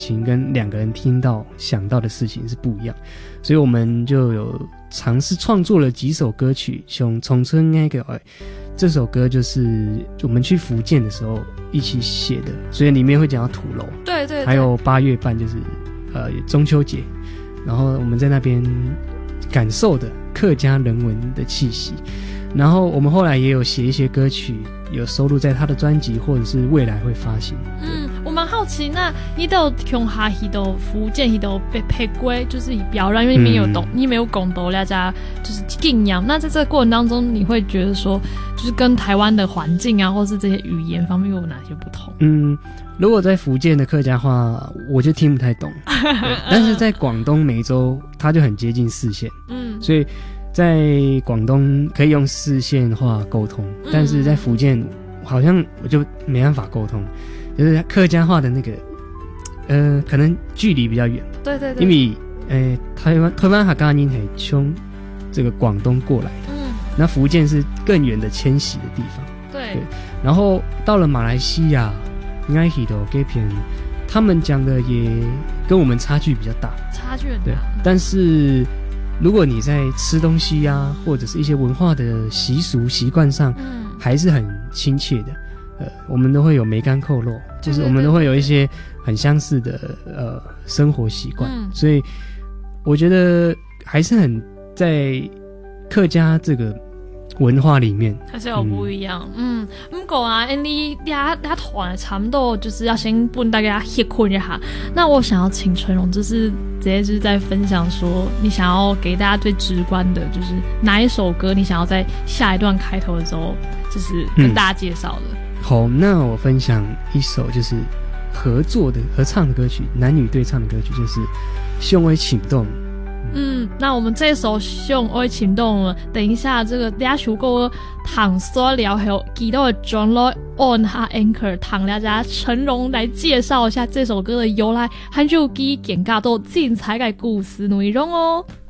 情跟两个人听到想到的事情是不一样，所以我们就有尝试创作了几首歌曲，像从春那个这首歌就是我们去福建的时候一起写的，所以里面会讲到土楼， 对对对， 还有8月半就是中秋节，然后我们在那边感受的客家人文的气息，然后我们后来也有写一些歌曲，有收录在他的专辑，或者是未来会发行。 我蛮好奇，那你都用哈希都福建希都被配归，就是以表演，因为你没有讲到大家就是敬仰。那在这个过程当中，你会觉得说，就是跟台湾的环境啊，或是这些语言方面有哪些不同？ 如果在福建的客家话，我就听不太懂，但是在广东梅州，它就很接近四线，所以在广东可以用四线话沟通，但是在福建好像我就没办法沟通，就是客家话的那个可能距离比较远， 对对对， 因为台湾客家人很从这个广东过来的，那福建是更远的迁徙的地方， 对， 然后到了马来西亚，应该许多这片他们讲的也跟我们差距比较大， 差距很大， 对，但是如果你在吃东西啊，或者是一些文化的习俗习惯上，还是很亲切的。我们都会有梅干扣肉，就是我们都会有一些很相似的生活习惯，所以我觉得还是很在客家这个文化里面还是有不一样。不过啊，你俩团差不多就是要先帮大家歇困一下。那我想要请陈荣，就是直接就是在分享说，你想要给大家最直观的，就是哪一首歌，你想要在下一段开头的时候，就是跟大家介绍的。 好，那我分享一首就是合唱的歌曲，男女对唱的歌曲，就是《胸微请动》。 那我们这首《胸微请动》，等一下这个大家如果躺说聊后，记得转落 on 下 anchor， 躺大家陈荣来介绍一下这首歌的由来，还有给更加多精彩的故事内容哦。